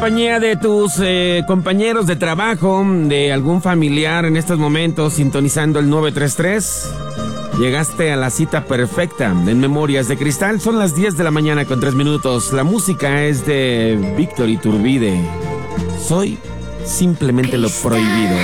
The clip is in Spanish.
compañía de tus compañeros de trabajo, de algún familiar en estos momentos, sintonizando el 933. Llegaste a la cita perfecta en Memorias de Cristal. Son las 10 de la mañana con 3 minutos. La música es de Víctor Iturbide. Soy simplemente lo prohibido.